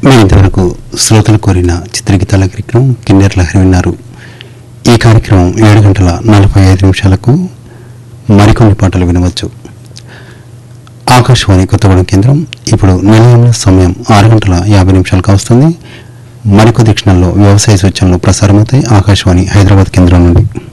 మీరు ఇంతవరకు శ్రోతలు కోరిన చిత్రగీతాల కార్యక్రమం కిన్నెర లహరి విన్నారు. ఈ కార్యక్రమం 7:45 మరికొన్ని పాటలు వినవచ్చు. ఆకాశవాణి కొత్తగూడెం కేంద్రం ఇప్పుడు నిలయంలో సమయం 6:50 కావస్తుంది. మరికొద్ది క్షణాల్లో వ్యవసాయ సూచనలు ప్రసారమవుతాయి ఆకాశవాణి హైదరాబాద్ కేంద్రం నుండి.